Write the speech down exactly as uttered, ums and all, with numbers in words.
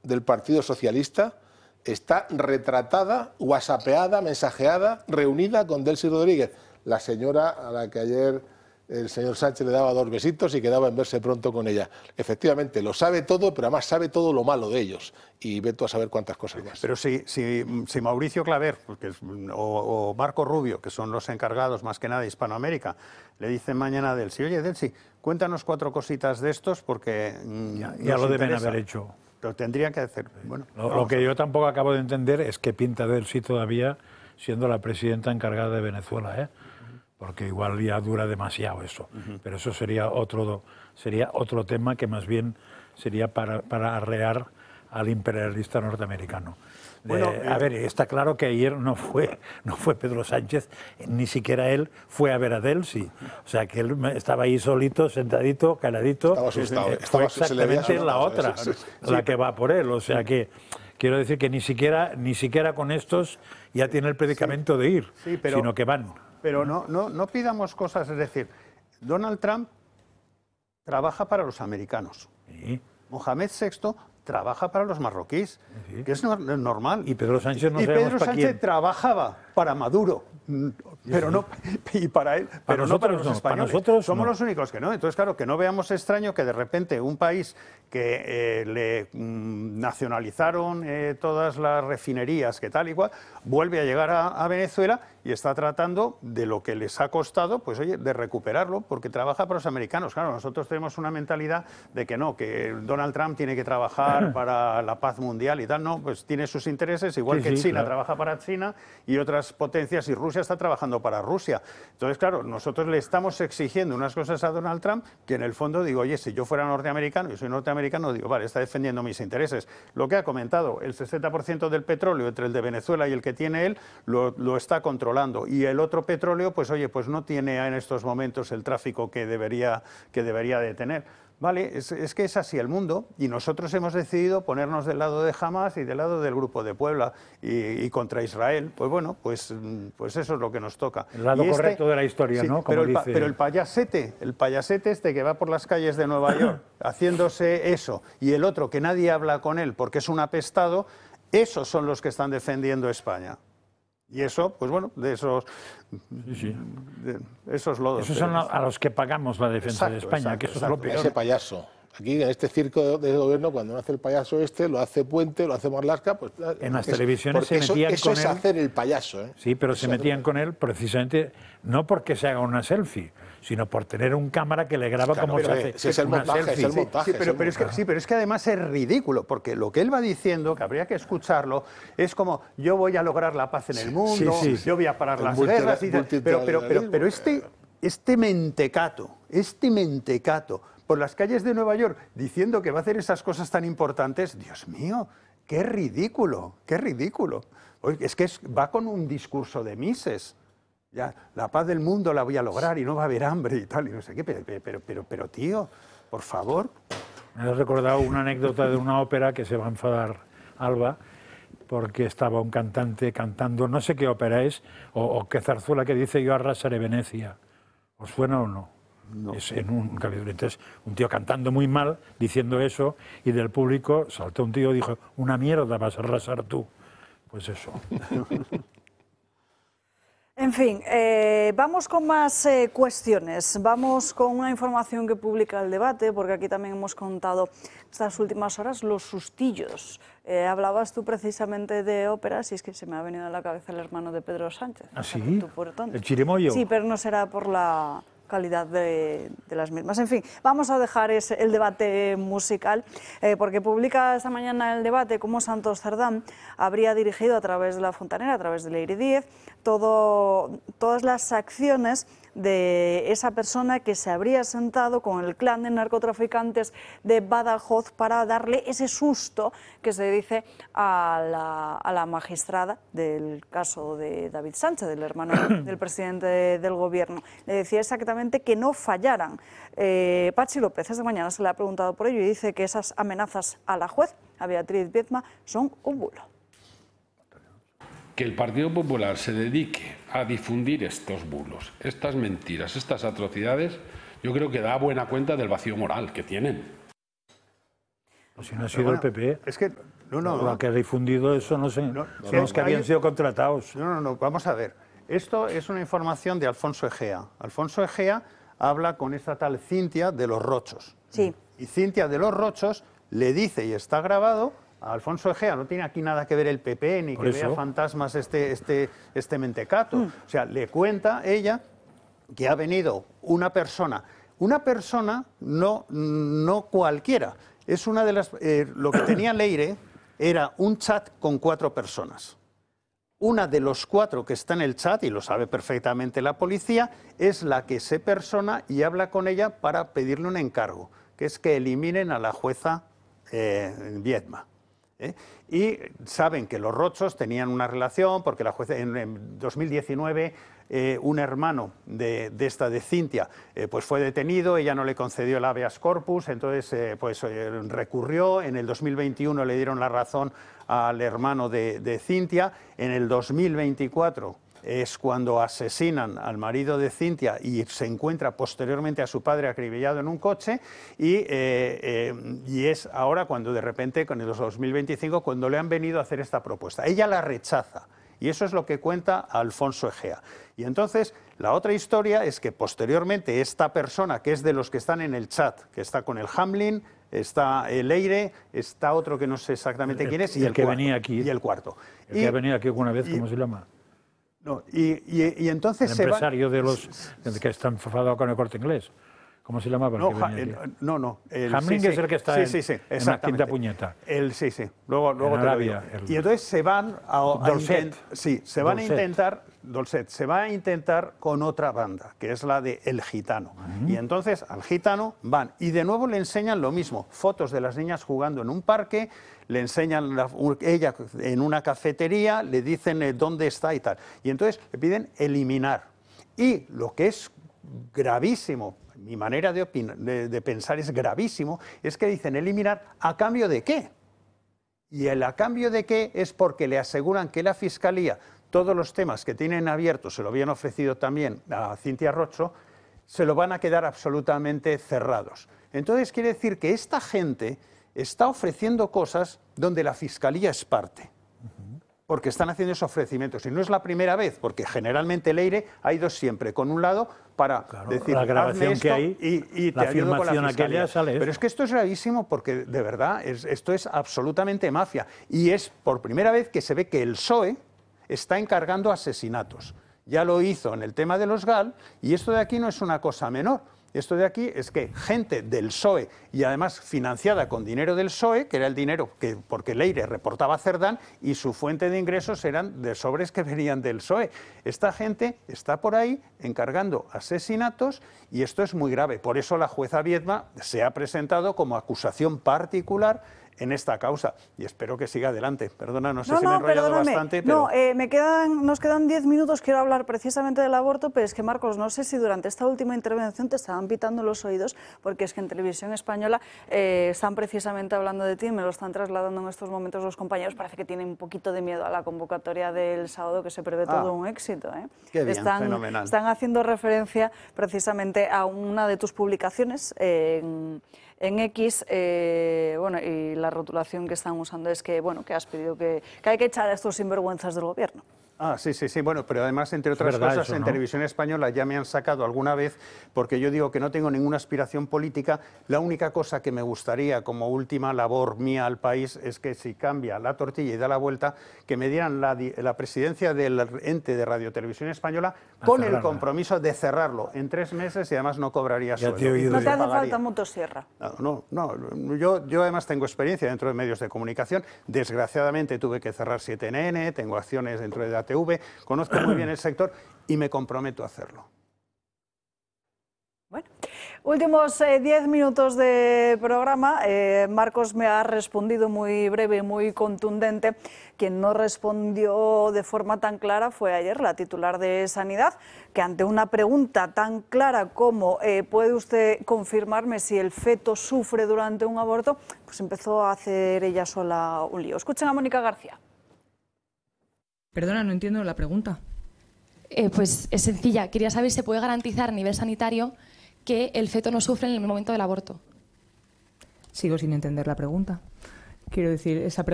del Partido Socialista está retratada, whatsappeada, mensajeada, reunida con Delcy Rodríguez, la señora a la que ayer el señor Sánchez le daba dos besitos y quedaba en verse pronto con ella. Efectivamente, lo sabe todo, pero además sabe todo lo malo de ellos. Y ve tú a saber cuántas cosas más. Pero si, si, si Mauricio Claver porque es, o, o Marco Rubio, que son los encargados más que nada de Hispanoamérica, le dicen mañana a Delcy, oye, Delcy, cuéntanos cuatro cositas de estos porque ya, ya lo deben haber hecho. Lo tendrían que hacer. Bueno, lo, lo que yo tampoco acabo de entender es que pinta Delcy todavía siendo la presidenta encargada de Venezuela, ¿eh? Porque igual ya dura demasiado eso. Uh-huh. Pero eso sería otro, sería otro tema que más bien sería para, para arrear al imperialista norteamericano. Bueno, eh, a ver, está claro que ayer no fue, no fue Pedro Sánchez, ni siquiera él fue a ver a Delcy. O sea, que él estaba ahí solito, sentadito, caladito. Estaba asustado. Eh, fue exactamente la otra, sí, sí, sí. la que va por él. O sea que quiero decir que ni siquiera, ni siquiera con estos ya tiene el predicamento sí. de ir, sí, pero, sino que van. Pero no, no, no pidamos cosas, es decir, Donald Trump trabaja para los americanos. Sí. Mohamed sexto trabaja para los marroquíes, sí. que es normal. Y Pedro Sánchez no y sabemos Pedro para Sánchez quién. trabajaba para Maduro, pero no y para él, para pero nosotros no para los no, españoles. Para nosotros Somos no. los únicos que no. Entonces, claro, que no veamos extraño que de repente un país que eh, le mm, nacionalizaron eh, todas las refinerías, que tal y cual, vuelve a llegar a, a Venezuela y está tratando de lo que les ha costado, pues oye, de recuperarlo, porque trabaja para los americanos. Claro, nosotros tenemos una mentalidad de que no, que Donald Trump tiene que trabajar para la paz mundial y tal. No, pues tiene sus intereses, igual sí, que sí, China claro. trabaja para China y otras potencias, y Rusia está trabajando para Rusia. Entonces, claro, nosotros le estamos exigiendo unas cosas a Donald Trump que en el fondo digo, oye, si yo fuera norteamericano, yo soy norteamericano, digo, vale, está defendiendo mis intereses. Lo que ha comentado, el sesenta por ciento del petróleo entre el de Venezuela y el que tiene él, lo, lo está controlando. Y el otro petróleo, pues oye, pues no tiene en estos momentos el tráfico que debería, que debería de tener. Vale, es, es que es así el mundo y nosotros hemos decidido ponernos del lado de Hamas y del lado del Grupo de Puebla y, y contra Israel. Pues bueno, pues, pues eso es lo que nos toca. El lado y este, correcto de la historia, sí, ¿no? Como pero, el, dice... pero el payasete, el payasete este que va por las calles de Nueva York haciéndose eso y el otro que nadie habla con él porque es un apestado, esos son los que están defendiendo España. Y eso, pues bueno, de esos, sí, sí. De esos lodos. Esos son a los que pagamos la defensa exacto, de España, exacto, que eso exacto. es lo peor. Ese payaso. Aquí, en este circo de gobierno, cuando no hace el payaso este, lo hace Puente, lo hace Marlaska, pues... En las televisiones se metían eso, con eso él... Eso es hacer el payaso, ¿eh? Sí, pero eso se metían con él precisamente, no porque se haga una selfie, sino por tener un cámara que le graba claro, como se hace si es el una montaje, selfie. Es el montaje, sí, pero, es el pero es que, sí, pero es que además es ridículo, porque lo que él va diciendo, que habría que escucharlo, es como, yo voy a lograr la paz en el mundo, sí, sí. yo voy a parar el las guerras, y pero, pero, pero, pero este, este mentecato, este mentecato, por las calles de Nueva York diciendo que va a hacer esas cosas tan importantes, Dios mío, qué ridículo, qué ridículo. Es que es, va con un discurso de Mises. Ya, la paz del mundo la voy a lograr y no va a haber hambre y tal, y no sé qué, pero, pero, pero, pero tío, por favor. Me has recordado una anécdota de una ópera que se va a enfadar Alba, porque estaba un cantante cantando, no sé qué ópera es, o, o qué zarzuela que dice yo arrasaré Venecia. ¿Os suena o no? No. Es en un capítulo. Entonces, un tío cantando muy mal, diciendo eso, y del público saltó un tío y dijo, una mierda vas a arrasar tú. Pues eso. En fin, eh, vamos con más eh, cuestiones. Vamos con una información que publica El Debate, porque aquí también hemos contado estas últimas horas los sustillos. Eh, hablabas tú precisamente de óperas y es que se me ha venido a la cabeza el hermano de Pedro Sánchez. ¿Ah, sí? O sea, ¿El Chirimoyo? Sí, pero no será por la calidad de, de las mismas. En fin, vamos a dejar ese, el debate musical, eh, porque publica esta mañana El Debate cómo Santos Cerdán habría dirigido a través de La Fontanera, a través de Leire Díez, todo, todas las acciones de esa persona que se habría sentado con el clan de narcotraficantes de Badajoz para darle ese susto que se dice a la, a la magistrada del caso de David Sánchez, del hermano del presidente de, del gobierno. Le decía exactamente que no fallaran. Eh, Pachi López esta mañana se le ha preguntado por ello y dice que esas amenazas a la juez, a Beatriz Viedma, son un bulo. Que el Partido Popular se dedique a difundir estos bulos, estas mentiras, estas atrocidades, yo creo que da buena cuenta del vacío moral que tienen. Pues si no ha sido bueno, el P P. Es que No, no, Lo no. que ha difundido eso no sé, No, son sí, los que habían hay- sido contratados. No, no, no, vamos a ver. Esto es una información de Alfonso Egea. Alfonso Egea habla con esta tal Cintia de los Rochos. Sí. Y Cintia de los Rochos le dice, y está grabado, a Alfonso Egea, no tiene aquí nada que ver el P P, ni Por que eso. vea fantasmas este, este, este mentecato. Mm. O sea, le cuenta ella que ha venido una persona, una persona no, no cualquiera, es una de las... eh, lo que tenía Leire era un chat con cuatro personas. Una de los cuatro que está en el chat, y lo sabe perfectamente la policía, es la que se persona y habla con ella para pedirle un encargo, que es que eliminen a la jueza eh, Viedma. ¿eh? Y saben que los Rochos tenían una relación, porque la jueza en, en dos mil diecinueve eh, un hermano de, de esta de Cintia eh, pues fue detenido, ella no le concedió el habeas corpus, entonces eh, pues eh, recurrió, en el dos mil veintiuno le dieron la razón al hermano de, de Cintia, en el dos mil veinticuatro es cuando asesinan al marido de Cintia y se encuentra posteriormente a su padre acribillado en un coche y, eh, eh, y es ahora cuando de repente, con el dos mil veinticinco, cuando le han venido a hacer esta propuesta. Ella la rechaza y eso es lo que cuenta Alfonso Egea. Y entonces la otra historia es que posteriormente esta persona, que es de los que están en el chat, que está con el Hamlin, está el Leire, está otro que no sé exactamente El- quién es, y el el, que cuarto, venía aquí. Y el cuarto. El Y- que ha venido aquí alguna vez, y- ¿cómo se llama? no, y, y- y entonces El se van- empresario de los que está enfadado con el Corte Inglés. ¿Cómo se llamaba? el No, que ja- venía eh, aquí? no, no. el- Hamlin sí, es sí. el que está sí, en- sí, sí, en la exactamente. Quinta Puñeta. El, sí, sí. Luego, luego En te lo Arabia, digo. el- Y entonces se van a, a Dolcet. intent- sí, se van Dolcet. a intentar, Dolcet, se va a intentar con otra banda, que es la de El Gitano. Y entonces al Gitano van y de nuevo le enseñan lo mismo, fotos de las niñas jugando en un parque, le enseñan la- un- ella en una cafetería, le dicen eh, dónde está y tal. Y entonces le piden eliminar. Y lo que es gravísimo, mi manera de, opin- de, de pensar es gravísimo, es que dicen eliminar ¿a cambio de qué? Y el a cambio de qué es porque le aseguran que la Fiscalía, todos los temas que tienen abiertos, se lo habían ofrecido también a Cintia Rocho, se lo van a quedar absolutamente cerrados. Entonces quiere decir que esta gente está ofreciendo cosas donde la Fiscalía es parte. Porque están haciendo esos ofrecimientos. Y no es la primera vez, porque generalmente Leire ha ido siempre con un lado para Claro, decir, la grabación hazme esto que hay, y, y te la ayudo con la afirmación Fiscalía. aquella sale Pero eso. es que esto es gravísimo porque, de verdad, es- esto es absolutamente mafia. Y es por primera vez que se ve que el P S O E está encargando asesinatos. Ya lo hizo en el tema de los G A L y esto de aquí no es una cosa menor. Esto de aquí es que gente del P S O E y además financiada con dinero del P S O E, que era el dinero que porque Leire reportaba a Cerdán y su fuente de ingresos eran de sobres que venían del P S O E. Esta gente está por ahí encargando asesinatos y esto es muy grave. Por eso la jueza Viedma se ha presentado como acusación particular en esta causa y espero que siga adelante. Perdona, no sé No, si me he no, enrollado perdóname. bastante, pero... No, eh, me quedan, nos quedan diez minutos, quiero hablar precisamente del aborto, pero es que, Marcos, no sé si durante esta última intervención te estaban pitando los oídos, porque es que en Televisión Española eh, están precisamente hablando de ti, me lo están trasladando en estos momentos los compañeros, parece que tienen un poquito de miedo a la convocatoria del sábado, que se prevé Ah, todo un éxito. ¿eh? qué bien, están, fenomenal. están haciendo referencia precisamente a una de tus publicaciones eh, en... En X, eh, bueno, y la rotulación que están usando es que, bueno, que has pedido que, que hay que echar a estos sinvergüenzas del gobierno. Ah, sí, sí, sí. Bueno, pero además, entre otras verdad cosas, eso, en ¿no? Televisión Española ya me han sacado alguna vez, porque yo digo que no tengo ninguna aspiración política. La única cosa que me gustaría, como última labor mía al país, es que si cambia la tortilla y da la vuelta, que me dieran la, di- la presidencia del ente de Radio Televisión Española con el cerrarla. compromiso de cerrarlo en tres meses y además no cobraría Ya sueldo. te he oído No yo. te hace Pagaría. falta motosierra. No, no, no. Yo, yo además tengo experiencia dentro de medios de comunicación. Desgraciadamente tuve que cerrar siete N N, tengo acciones dentro de A T V, conozco muy bien el sector y me comprometo a hacerlo. Bueno, últimos eh, diez minutos de programa. Eh, Marcos me ha respondido muy breve, muy contundente. Quien no respondió de forma tan clara fue ayer la titular de Sanidad, que ante una pregunta tan clara como eh, ¿puede usted confirmarme si el feto sufre durante un aborto?, pues empezó a hacer ella sola un lío. Escuchen a Mónica García. Perdona, no entiendo la pregunta. Eh, pues es sencilla. Quería saber si se puede garantizar a nivel sanitario que el feto no sufre en el momento del aborto. Sigo sin entender la pregunta. Quiero decir, esa pregunta